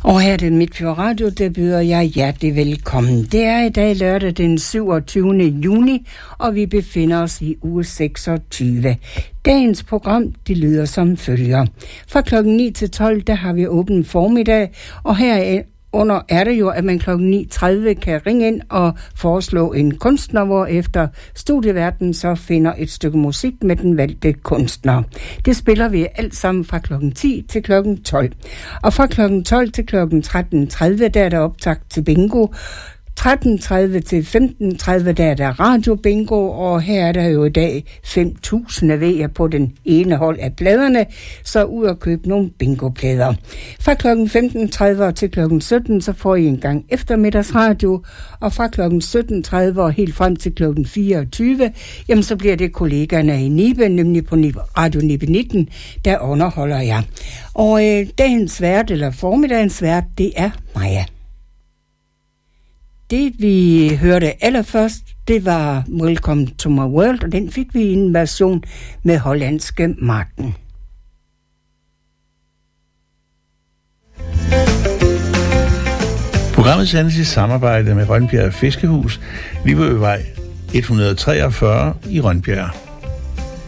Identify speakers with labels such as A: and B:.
A: Og her er det Midtfjord Radio, der byder jeg hjertelig velkommen. Det er i dag lørdag den 27. juni, og vi befinder os i uge 26. Dagens program, det lyder som følger. Fra klokken 9 til 12, der har vi åben formiddag, og herunder er det jo, at man klokken 9.30 kan ringe ind og foreslå en kunstner, hvor efter studieværten så finder et stykke musik med den valgte kunstner. Det spiller vi alt sammen fra klokken 10 til klokken 12. Og fra klokken 12 til klokken 13.30, der er der optakt til bingo. 13.30 til 15.30, der er der radio bingo, og her er der jo i dag 5.000 V'er på den ene hold af pladerne, så ud og købe nogle bingoplader. Fra klokken 15.30 til klokken 17, så får I en gang eftermiddagsradio, og fra klokken 17.30 og helt frem til klokken 24, jamen så bliver det kollegerne i Nibe, nemlig på Radio Nibe 19, der underholder jeg. Og dagens vært, eller formiddagens vært, det er Maja. Det vi hørte allerførst, det var Welcome to my world, og den fik vi i en version med hollandske Marken.
B: Programmet sendes i samarbejde med Rønbjerg Fiskehus, Liverøvej 143 i Rønbjerg.